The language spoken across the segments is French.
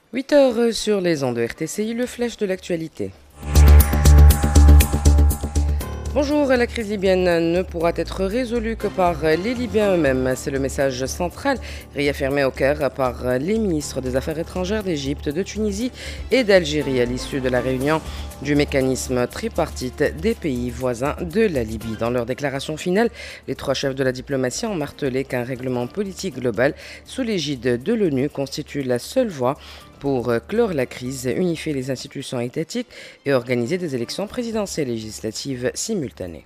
8 heures sur les ondes de RTCI, le flash de l'actualité. Bonjour, la crise libyenne ne pourra être résolue que par les Libyens eux-mêmes. C'est le message central réaffirmé au Caire par les ministres des Affaires étrangères d'Égypte, de Tunisie et d'Algérie à l'issue de la réunion du mécanisme tripartite des pays voisins de la Libye. Dans leur déclaration finale, les trois chefs de la diplomatie ont martelé qu'un règlement politique global sous l'égide de l'ONU constitue la seule voie pour clore la crise, unifier les institutions étatiques et organiser des élections présidentielles et législatives simultanées.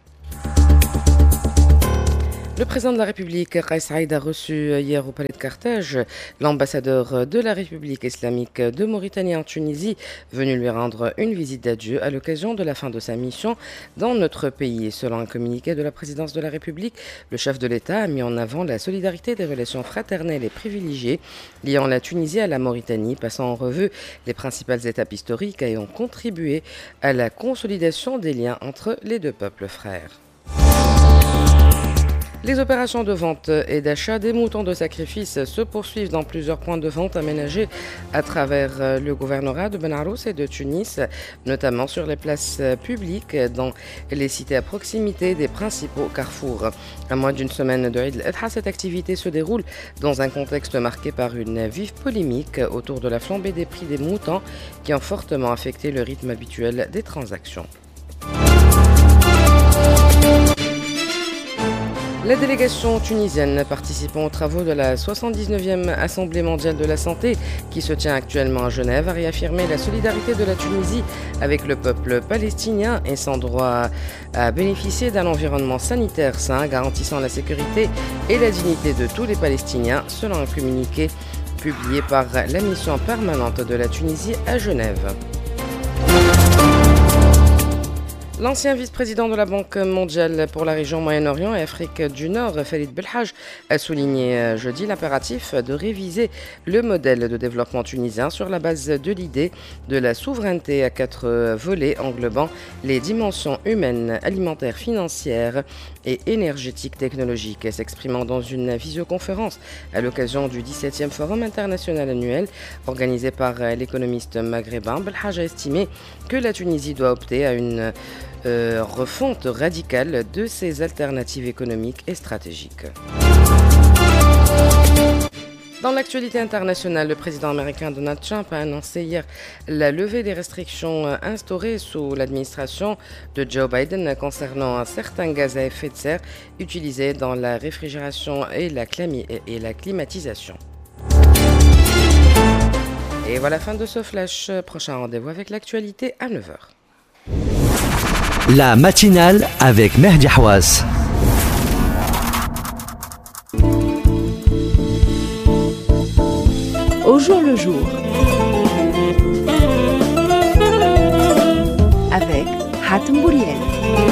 Le président de la République, Kais Saïed, a reçu hier au Palais de Carthage l'ambassadeur de la République islamique de Mauritanie en Tunisie, venu lui rendre une visite d'adieu à l'occasion de la fin de sa mission dans notre pays. Selon un communiqué de la présidence de la République, le chef de l'État a mis en avant la solidarité des relations fraternelles et privilégiées liant la Tunisie à la Mauritanie, passant en revue les principales étapes historiques ayant contribué à la consolidation des liens entre les deux peuples frères. Les opérations de vente et d'achat des moutons de sacrifice se poursuivent dans plusieurs points de vente aménagés à travers le gouvernorat de Ben Arous et de Tunis, notamment sur les places publiques dans les cités à proximité des principaux carrefours. À moins d'une semaine de Eid al-Adha, cette activité se déroule dans un contexte marqué par une vive polémique autour de la flambée des prix des moutons qui ont fortement affecté le rythme habituel des transactions. La délégation tunisienne participant aux travaux de la 79e Assemblée mondiale de la santé qui se tient actuellement à Genève a réaffirmé la solidarité de la Tunisie avec le peuple palestinien et son droit à bénéficier d'un environnement sanitaire sain garantissant la sécurité et la dignité de tous les Palestiniens selon un communiqué publié par la mission permanente de la Tunisie à Genève. L'ancien vice-président de la Banque mondiale pour la région Moyen-Orient et Afrique du Nord, Farid Belhaj, a souligné jeudi l'impératif de réviser le modèle de développement tunisien sur la base de l'idée de la souveraineté à 4 volets englobant les dimensions humaines, alimentaires, financières et énergétiques technologiques. S'exprimant dans une visioconférence à l'occasion du 17e Forum international annuel organisé par l'économiste maghrébin, Belhaj a estimé que la Tunisie doit opter à une refonte radicale de ses alternatives économiques et stratégiques. Dans l'actualité internationale, le président américain Donald Trump a annoncé hier la levée des restrictions instaurées sous l'administration de Joe Biden concernant certains gaz à effet de serre utilisés dans la réfrigération et la climatisation. Et voilà la fin de ce flash. Prochain rendez-vous avec l'actualité à 9h. La matinale avec Mehdi Hawass. Au jour le jour. Avec Hatem Bouriel.